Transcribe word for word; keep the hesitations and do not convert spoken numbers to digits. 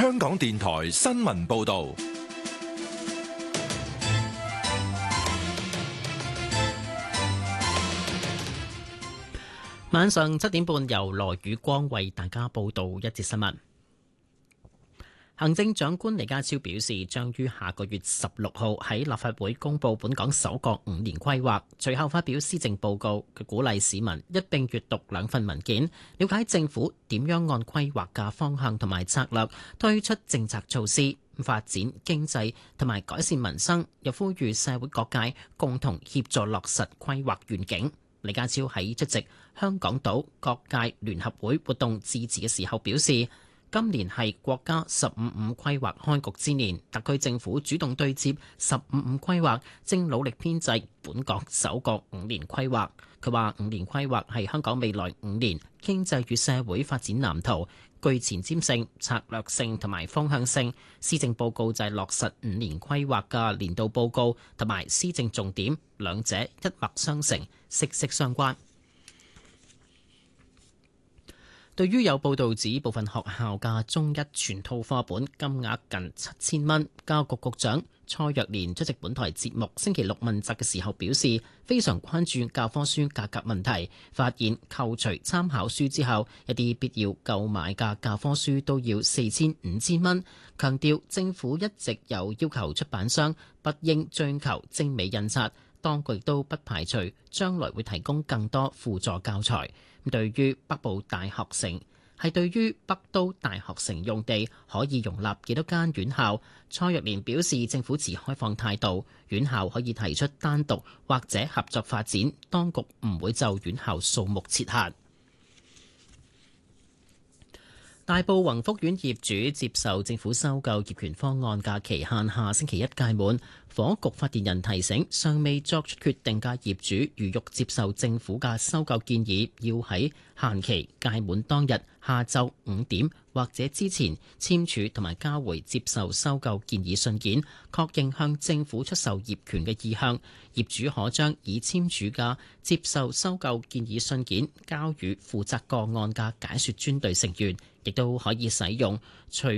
香港電台新聞報道。 晚上七點半，由羅宇光為大家報道一節新聞。行政長官李家超表示，將於下個月十六號喺立法會公布本港首個五年規劃，隨後發表施政報告。佢鼓勵市民一並閱讀兩份文件，了解政府點樣按規劃嘅方向同埋策略推出政策措施，發展經濟同埋改善民生。又呼籲社會各界共同協助落實規劃願景。李家超喺出席香港島各界聯合會活動致辭嘅時候表示，今年係國家十五五規劃開局之年，特區政府主動對接十五五規劃，正努力編製本港首個五年規劃。佢話五年規劃係香港未來五年經濟與社會發展藍圖，具前瞻性、策略性同埋方向性。施政報告就係落實五年規劃嘅年度報告同埋施政重點，兩者一脈相承，息息相關。對於有報道指部分學校嘅中一全套課本金額近七千蚊，教育局局長蔡若蓮出席本台節目星期六問責嘅時候表示，非常關注教科書價格問題，發現扣除參考書之後，一啲必要購買嘅教科書都要四千五千蚊，強調政府一直有要求出版商不應追求精美印刷，當局都不排除將來會提供更多輔助教材。對於北部大學城係對於北都大學城用地可以容納幾多間院校，蔡若蓮表示政府持開放態度，院校可以提出單獨或者合作發展，當局唔會就院校數目設限。大埔宏福苑業主接受政府收購業權方案嘅期限下星期一屆滿，房屋局發言人提醒尚未作出決定嘅業主，如欲接受政府嘅收購建議，要喺限期屆滿當日下晝五點或者之前簽署同埋交回接受收購建議信件，確認向政府出售業權嘅意向。業主可將已簽署嘅接受收購建議信件交予負責個案嘅解說專隊成員，亦都可以使用隨